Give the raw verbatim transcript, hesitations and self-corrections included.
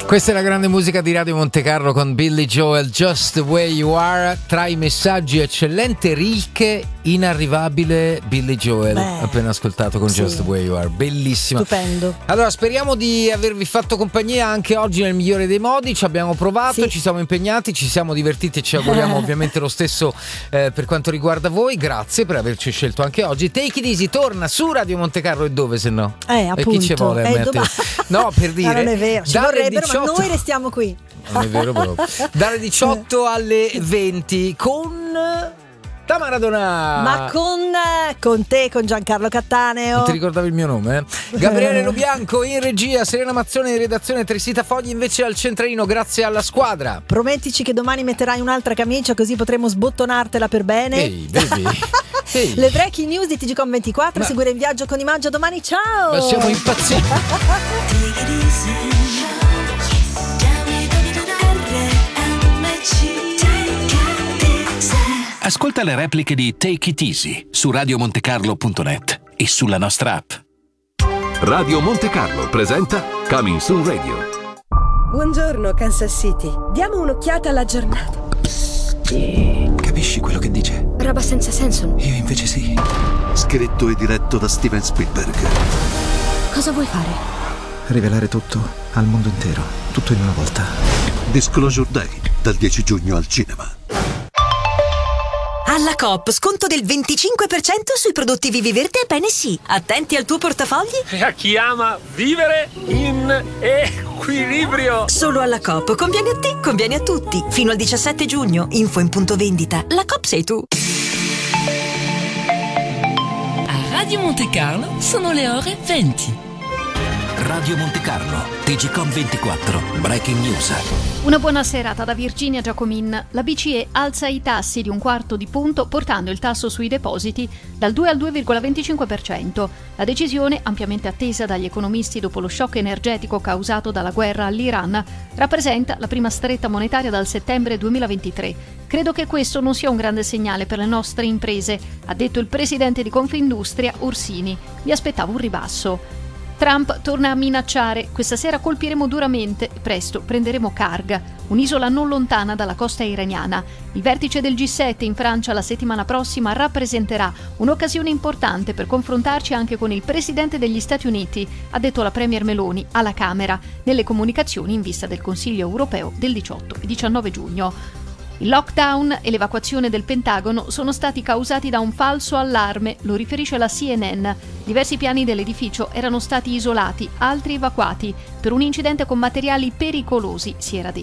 Questa è la grande musica di Radio Monte Carlo con Billy Joel, Just the Way You Are. Tra i messaggi, eccellente Rilke, inarrivabile Billy Joel. Beh, appena ascoltato con sì. Just the Way You Are, bellissima. Stupendo. Allora, speriamo di avervi fatto compagnia anche oggi nel migliore dei modi. Ci abbiamo provato, sì. ci siamo impegnati, ci siamo divertiti e ci auguriamo ovviamente lo stesso eh, per quanto riguarda voi. Grazie per averci scelto anche oggi. Take It Easy torna su Radio Monte Carlo, e dove se no? Eh, appunto. E chi ci vuole a eh, mettere? Dom- no, per dire. Ma non è vero, ci vorrebbero, ma noi restiamo qui. Non è vero proprio. Dalle diciotto alle venti con Tamara Donà. Ma con, con te, con Giancarlo Cattaneo. Non ti ricordavi il mio nome? Eh? Gabriele Lo Bianco in regia, Serena Mazzone in redazione, Tresita Fogli invece al centralino, grazie alla squadra. Promettici che domani metterai un'altra camicia, così potremo sbottonartela per bene. Ehi, baby. Ehi. Le breaking news di T G Com ventiquattro, ma... seguire in viaggio con Imaggio domani, ciao. Ma siamo impazziti. Ascolta le repliche di Take It Easy su radio monte carlo punto net e sulla nostra app. Radio Monte Carlo presenta Coming Soon Radio. Buongiorno Kansas City, diamo un'occhiata alla giornata. Capisci quello che dice? Roba senza senso. Io invece sì. Scritto e diretto da Steven Spielberg. Cosa vuoi fare? Rivelare tutto al mondo intero, tutto in una volta. Disclosure Day, dal dieci giugno al cinema. Alla Coop, sconto del venticinque per cento sui prodotti Vivi Verde e Bene Sì. Attenti al tuo portafogli. E a chi ama vivere in equilibrio. Solo alla Coop. Conviene a te, conviene a tutti. Fino al diciassette giugno. Info in punto vendita. La Coop sei tu. A Radio Monte Carlo sono le ore venti. Radio Monte Carlo, T G Com ventiquattro, Breaking News. Una buona serata da Virginia Giacomin. La B C E alza i tassi di un quarto di punto, portando il tasso sui depositi dal due al due virgola venticinque per cento. La decisione, ampiamente attesa dagli economisti dopo lo shock energetico causato dalla guerra all'Iran, rappresenta la prima stretta monetaria dal settembre duemilaventitré. Credo che questo non sia un grande segnale per le nostre imprese, ha detto il presidente di Confindustria Orsini. Mi aspettavo un ribasso. Trump torna a minacciare: questa sera colpiremo duramente e presto prenderemo Karg, un'isola non lontana dalla costa iraniana. Il vertice del G sette in Francia la settimana prossima rappresenterà un'occasione importante per confrontarci anche con il presidente degli Stati Uniti, ha detto la premier Meloni alla Camera, nelle comunicazioni in vista del Consiglio europeo del diciotto e diciannove giugno. Il lockdown e l'evacuazione del Pentagono sono stati causati da un falso allarme, lo riferisce la C N N. Diversi piani dell'edificio erano stati isolati, altri evacuati. Per un incidente con materiali pericolosi, si era detto.